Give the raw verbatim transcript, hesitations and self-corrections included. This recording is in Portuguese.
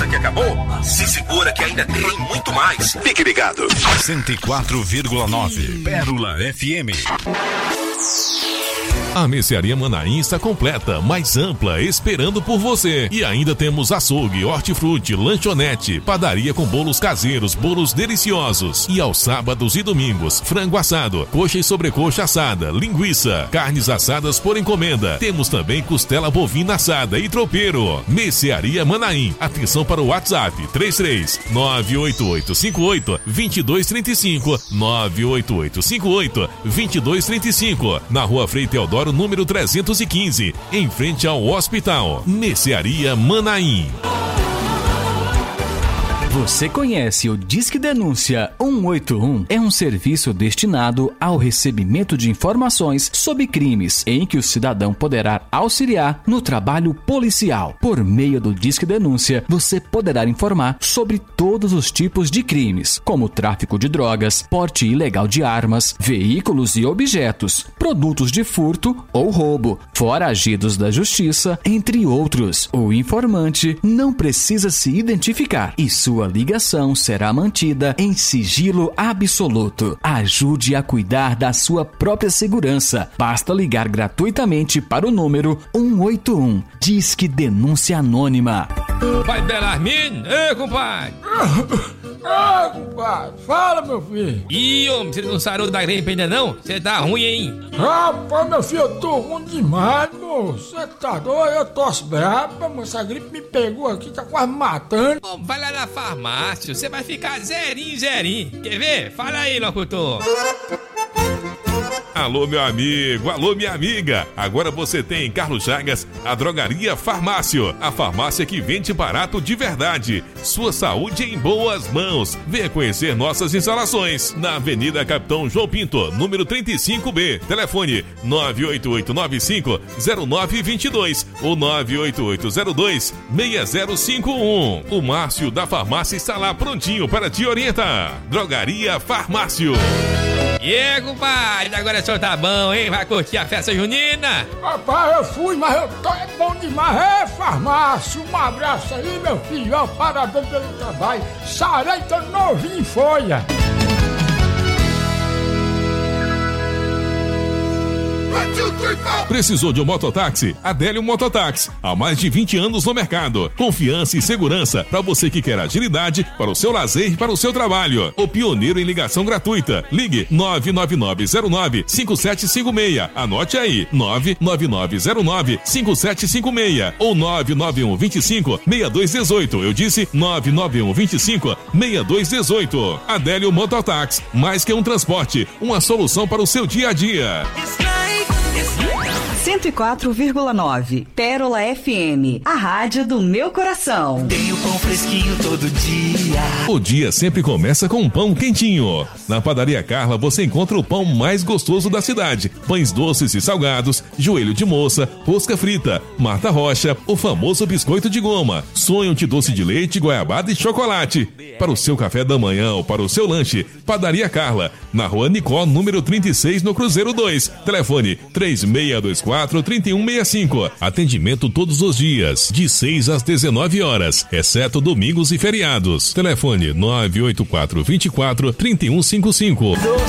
pensa que acabou? Se segura que ainda tem muito mais. Fique ligado. cento e quatro vírgula nove Pérola F M. A Mercearia Manaim está completa, mais ampla, esperando por você. E ainda temos açougue, hortifruti, lanchonete, padaria com bolos caseiros, bolos deliciosos. E aos sábados e domingos, frango assado, coxa e sobrecoxa assada, linguiça, carnes assadas por encomenda. Temos também costela bovina assada e tropeiro. Mercearia Manaim. Atenção para o WhatsApp três três nove oito oito cinco oito dois dois três cinco, nove oito oito cinco oito dois dois três cinco, na Rua Frei Teodoro, número trezentos e quinze, em frente ao hospital. Mercearia Manaim. Você conhece o Disque Denúncia cento e oitenta e um? É um serviço destinado ao recebimento de informações sobre crimes, em que o cidadão poderá auxiliar no trabalho policial. Por meio do Disque Denúncia, você poderá informar sobre todos os tipos de crimes, como tráfico de drogas, porte ilegal de armas, veículos e objetos, produtos de furto ou roubo, foragidos da justiça, entre outros. O informante não precisa se identificar e sua ligação será mantida em sigilo absoluto. Ajude a cuidar da sua própria segurança. Basta ligar gratuitamente para o número cento e oitenta e um. Disque Denúncia Anônima. Pai Belarmino, ei, compadre. Ah, compadre, fala, meu filho. Ih, homem, você não sarou da gripe ainda não? Você tá ruim, hein? Rapaz, meu filho, eu tô ruim demais, moço. Você tá doido? Eu tosse braba, moço. Essa gripe me pegou aqui, tá quase matando. Ô, vai lá na farmácia, você vai ficar zerinho, zerinho. Quer ver? Fala aí, locutor. Alô, meu amigo, alô, minha amiga. Agora você tem em Carlos Chagas a Drogaria Farmácio, a farmácia que vende barato de verdade. Sua saúde em boas mãos. Venha conhecer nossas instalações na Avenida Capitão João Pinto, número trinta e cinco B. Telefone nove oito oito nove cinco zero nove dois dois ou nove oito oito zero dois seis zero cinco um. O Márcio da farmácia está lá prontinho para te orientar. Drogaria Farmácio. E aí, compadre, agora o senhor tá bom, hein? Vai curtir a festa junina? Rapaz, eu fui, mas eu tô é bom demais. É, farmácia, um abraço aí, meu filho. Ó, parabéns pelo trabalho. Sarei, tô novinho em folha. Precisou de um mototáxi? Adélio Mototáxi. Há mais de vinte anos no mercado. Confiança e segurança para você que quer agilidade para o seu lazer e para o seu trabalho. O pioneiro em ligação gratuita. Ligue nove nove nove zero nove cinco sete cinco seis. Anote aí, nove nove nove zero nove cinco sete cinco seis ou nove nove um dois cinco seis dois um oito. Eu disse nove nove um dois cinco seis dois um oito. Adélio Mototáxi. Mais que um transporte, uma solução para o seu dia a dia. cento e quatro vírgula nove Pérola F M, a rádio do meu coração. Tenho pão fresquinho todo dia. O dia sempre começa com um pão quentinho. Na Padaria Carla você encontra o pão mais gostoso da cidade. Pães doces e salgados, joelho de moça, rosca frita, Marta Rocha, o famoso biscoito de goma, sonho de doce de leite, goiabada e chocolate. Para o seu café da manhã ou para o seu lanche, Padaria Carla, na Rua Nicó, número trinta e seis, no Cruzeiro dois. Telefone três seis dois quatro, três um seis cinco. Atendimento todos os dias, de seis às dezenove horas, exceto domingos e feriados. Telefone nove oito quatro dois quatro, três um cinco cinco.